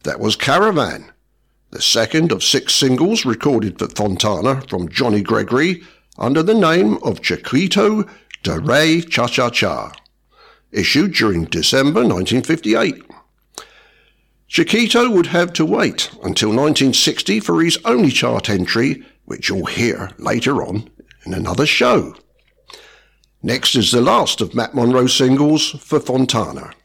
That was Caravan, the second of 6 singles recorded for Fontana from Johnny Gregory under the name of Chiquito de Rey Cha-Cha-Cha, issued during December 1958. Chiquito would have to wait until 1960 for his only chart entry, which you'll hear later on in another show. Next is the last of Matt Monroe's singles for Fontana.